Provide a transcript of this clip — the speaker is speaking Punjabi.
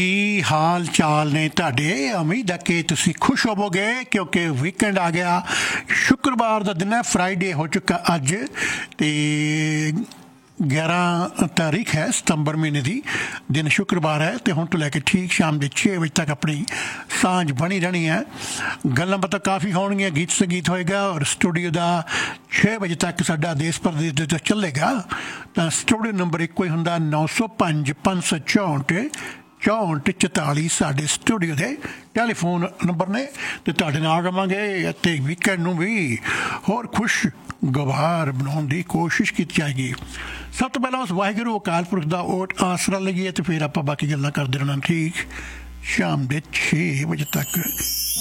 ਕੀ ਹਾਲ ਚਾਲ ਨੇ ਤੁਹਾਡੇ? ਉਮੀਦ ਹੈ ਕਿ ਤੁਸੀਂ ਖੁਸ਼ ਹੋਵੋਗੇ ਕਿਉਂਕਿ ਵੀਕਐਂਡ ਆ ਗਿਆ। ਸ਼ੁੱਕਰਵਾਰ ਦਾ ਦਿਨ ਹੈ, ਫਰਾਈਡੇ ਹੋ ਚੁੱਕਾ ਅੱਜ, ਤੇ 11 ਤਾਰੀਖ ਹੈ ਸਤੰਬਰ ਮਹੀਨੇ ਦੀ। ਦਿਨ ਸ਼ੁੱਕਰਵਾਰ ਹੈ ਤੇ ਹੁਣ ਤੋਂ ਲੈ ਕੇ ਠੀਕ ਸ਼ਾਮ ਦੇ 6 ਵਜੇ ਤੱਕ ਆਪਣੀ ਸਾਂਝ ਬਣੀ ਰਹਿਣੀ ਹੈ। ਗੱਲਾਂ ਬਾਤਾਂ ਕਾਫੀ ਹੋਣਗੀਆਂ, ਗੀਤ ਸੰਗੀਤ ਹੋਏਗਾ ਔਰ ਸਟੂਡੀਓ ਦਾ 6 ਵਜੇ ਤੱਕ ਸਾਡਾ ਦੇਸ਼ ਪ੍ਰਦੇਸ਼ ਦੇ ਚੱਲੇਗਾ। ਤਾਂ ਸਟੂਡੀਓ ਨੰਬਰ ਇੱਕੋ ਹੀ ਹੁੰਦਾ 905 564 6444 ਸਾਡੇ ਸਟੂਡੀਓ ਦੇ ਟੈਲੀਫੋਨ ਨੰਬਰ ਨੇ। ਤੇ ਤੁਹਾਡੇ ਨਾਲ ਰਵਾਂਗੇ ਅਤੇ ਵੀਕਐਂਡ ਨੂੰ ਵੀ ਹੋਰ ਖੁਸ਼ ਗਵਾਰ ਬਣਾਉਣ ਦੀ ਕੋਸ਼ਿਸ਼ ਕੀਤੀ ਜਾਏਗੀ। ਸਭ ਤੋਂ ਪਹਿਲਾਂ ਉਸ ਵਾਹਿਗੁਰੂ ਅਕਾਲ ਪੁਰਖ ਦਾ ਓਟ ਆਸਰਾ ਲਈਏ ਤੇ ਫਿਰ ਆਪਾਂ ਬਾਕੀ ਗੱਲਾਂ ਕਰਦੇ ਰਹਿਣਾ ਠੀਕ ਸ਼ਾਮ ਦੇ 6 ਵਜੇ ਤੱਕ।